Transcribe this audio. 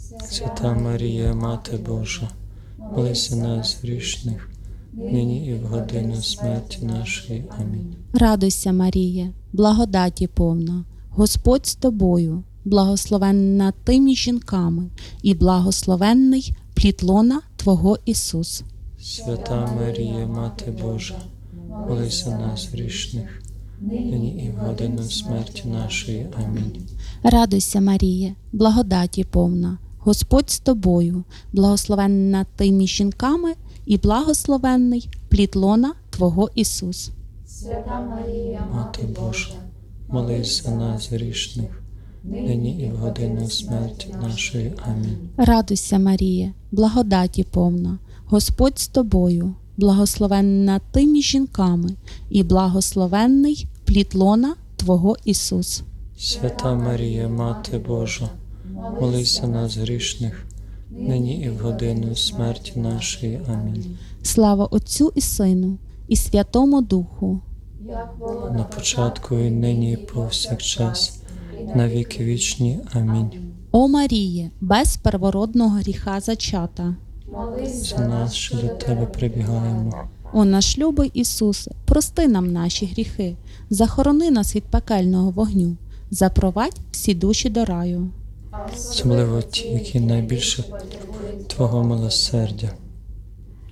Свята Марія, Мати Божа, молися нас грішних, нині і в годину смерті нашої. Амінь. Радуйся, Маріє, благодаті повна, Господь з тобою, благословенна ти між жінками, і благословенний плід лона Твого Ісус. Свята Марія, Мати Божа, молися нас грішних, нині і в годину смерті нашої. Амінь. Радуйся, Маріє, благодаті повна, Господь з тобою, благословенна ти між жінками, і благословенний плід лона Твого Ісус. Свята Марія, Мати Божа, молись за нас грішних, нині і в годину смерті нашої. Амінь. Радуйся, Маріє, благодаті повна, Господь з тобою, благословенна ти між жінками, і благословенний плід лона Твого Ісус. Свята Марія, Мати Божа, молись за нас грішних, нині і в годину смерті нашої. Амінь. Слава Отцю і Сину, і Святому Духу. як було На початку і нині і повсякчас, на віки вічні. Амінь. О Маріє, без первородного гріха зачата. молись За нас, що до Тебе прибігаємо, О наш любий Ісусе, прости нам наші гріхи, захорони нас від пекельного вогню, запровадь всі душі до раю. особливо ті, які найбільше потребують Твого милосердя.